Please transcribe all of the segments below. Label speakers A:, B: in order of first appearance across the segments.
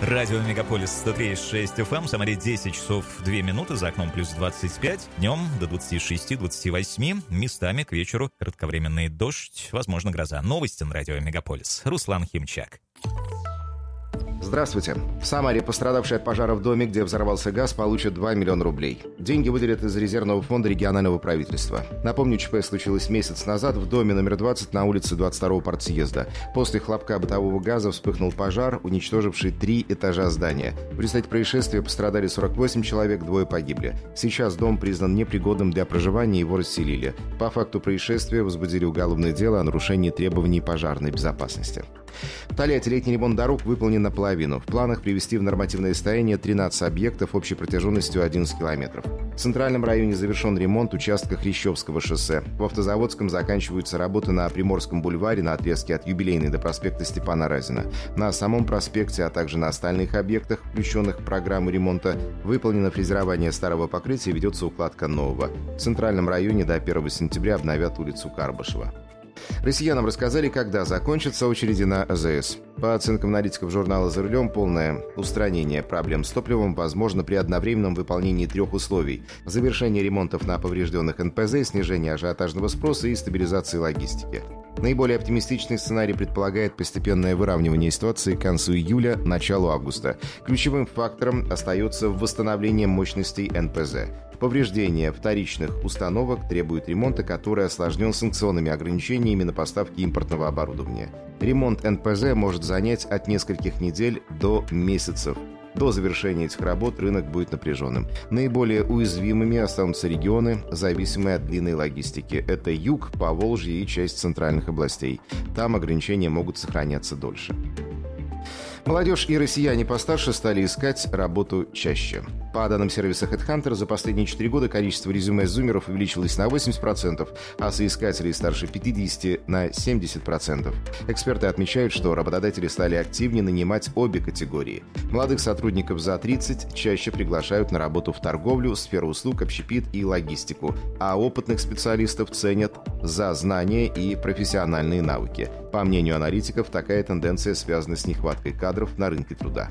A: Радио Мегаполис 103,6 FM. В Самаре 10 часов 2 минуты. За окном плюс 25. Днем до 26-28. Местами к вечеру кратковременный дождь. Возможно, гроза. Новости на радио Мегаполис. Руслан Химчак.
B: Здравствуйте. В Самаре пострадавшие от пожара в доме, где взорвался газ, получат 2 миллиона рублей. Деньги выделят из резервного фонда регионального правительства. Напомню, ЧП случилось месяц назад в доме номер 20 на улице 22-го партсъезда. После хлопка бытового газа вспыхнул пожар, уничтоживший 3 этажа здания. В результате происшествия пострадали 48 человек, 2 погибли. Сейчас дом признан непригодным для проживания, его расселили. По факту происшествия возбудили уголовное дело о нарушении требований пожарной безопасности. В Тольятти летний ремонт дорог выполнен наполовину. В планах привести в нормативное состояние 13 объектов общей протяженностью 11 километров. В центральном районе завершен ремонт участка Хрящевского шоссе. В Автозаводском заканчиваются работы на Приморском бульваре на отрезке от Юбилейной до проспекта Степана Разина. На самом проспекте, а также на остальных объектах, включенных в программу ремонта, выполнено фрезерование старого покрытия и ведется укладка нового. В центральном районе до 1 сентября обновят улицу Карбышева. Россиянам рассказали, когда закончатся очереди на АЗС. По оценкам аналитиков журнала «За рулем», полное устранение проблем с топливом возможно при одновременном выполнении 3 условий: завершение ремонтов на поврежденных НПЗ, снижение ажиотажного спроса и стабилизации логистики. Наиболее оптимистичный сценарий предполагает постепенное выравнивание ситуации к концу июля, началу августа. Ключевым фактором остается восстановление мощностей НПЗ. Повреждение вторичных установок требует ремонта, который осложнен санкционными ограничениями на поставки импортного оборудования. Ремонт НПЗ может занять от нескольких недель до месяцев. До завершения этих работ рынок будет напряженным. Наиболее уязвимыми останутся регионы, зависимые от длинной логистики. Это юг, Поволжье и часть центральных областей. Там ограничения могут сохраняться дольше. Молодежь и россияне постарше стали искать работу чаще. По данным сервиса HeadHunter, за последние 4 года количество резюме зумеров увеличилось на 80%, а соискателей старше 50% на 70%. Эксперты отмечают, что работодатели стали активнее нанимать обе категории. Молодых сотрудников за 30 чаще приглашают на работу в торговлю, сферу услуг, общепит и логистику, а опытных специалистов ценят за знания и профессиональные навыки. По мнению аналитиков, такая тенденция связана с нехваткой кадров на рынке труда.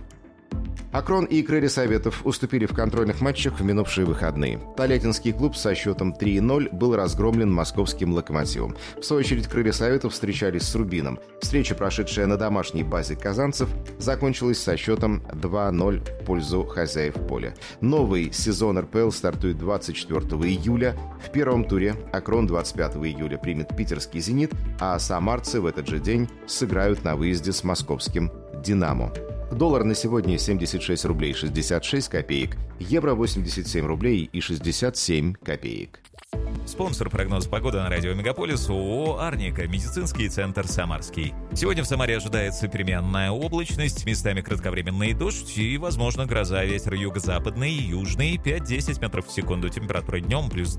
B: Акрон и Крылья Советов уступили в контрольных матчах в минувшие выходные. Тольяттинский клуб со счетом 3-0 был разгромлен московским «Локомотивом». В свою очередь, Крылья Советов встречались с «Рубином». Встреча, прошедшая на домашней базе казанцев, закончилась со счетом 2-0 в пользу хозяев поля. Новый сезон РПЛ стартует 24 июля. В первом туре Акрон 25 июля примет питерский «Зенит», а самарцы в этот же день сыграют на выезде с московским «Динамо». Доллар на сегодня 76 рублей 66 копеек, евро 87 рублей и 67 копеек.
A: Спонсор прогноза погоды на радио Мегаполис — ООО «Арника», медицинский центр «Самарский». Сегодня в Самаре ожидается переменная облачность, местами кратковременный дождь и, возможно, гроза. Ветер юго-западный, южный, 5-10 метров в секунду. Температура днем плюс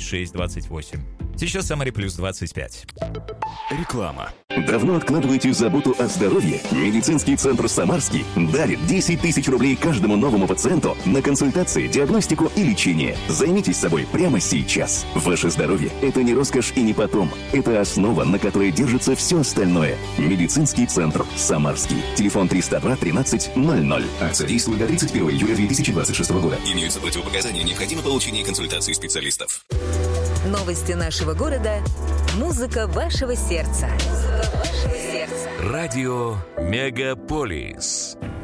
A: 26-28. Сейчас в Самаре плюс 25.
C: Реклама. Давно откладываете заботу о здоровье? Медицинский центр «Самарский» дарит 10 тысяч рублей каждому новому пациенту на консультации, диагностику и лечение. Займитесь собой прямо сейчас. Ваше здоровье – это не роскошь и не потом. Это основа, на которой держится все остальное. Медицинский центр «Самарский». Телефон 302 13 00. Акция действует до 31 июля 2026 года. Имеются противопоказания, необходимо получение консультации специалистов.
D: Новости нашего города. Музыка вашего сердца.
E: Радио Мегаполис.